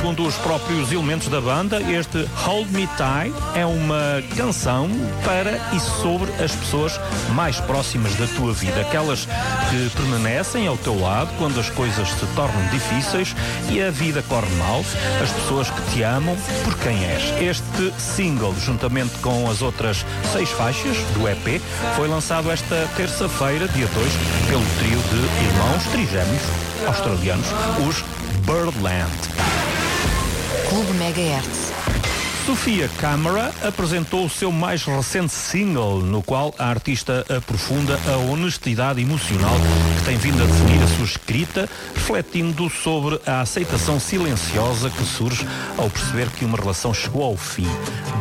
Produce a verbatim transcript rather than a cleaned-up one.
segundo os próprios elementos da banda, este Hold Me Tight é uma canção para e sobre as pessoas mais próximas da tua vida, aquelas que permanecem ao teu lado quando as coisas se tornam difíceis e a vida corre mal, as pessoas que te amam por quem és. Este single, juntamente com as outras seis faixas do E P, foi lançado esta terça-feira, dia dois, pelo trio de irmãos trigêmeos australianos, os Birdland. Clube Megahertz. Sofia Câmara apresentou o seu mais recente single, no qual a artista aprofunda a honestidade emocional que tem vindo a definir a sua escrita, refletindo sobre a aceitação silenciosa que surge ao perceber que uma relação chegou ao fim.